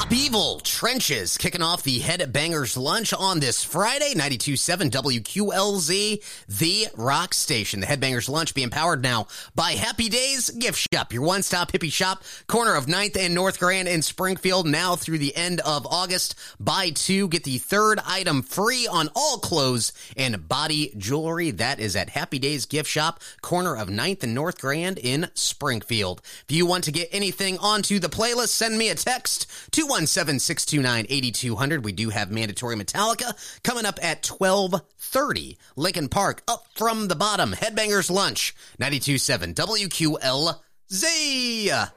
Beeville Trenches kicking off the Headbangers Lunch on this Friday, 92.7 WQLZ, the rock station. The Headbangers Lunch being powered now by Happy Days Gift Shop, your one-stop hippie shop, corner of 9th and North Grand in Springfield, now through the end of August. Buy two, get the third item free on all clothes and body jewelry. That is at Happy Days Gift Shop, corner of 9th and North Grand in Springfield. If you want to get anything onto the playlist, send me a text, 217-629-8200. We do have Mandatory Metallica coming up at 12:30. Lincoln Park, Up From the Bottom. Headbangers Lunch, 92.7 WQLZ.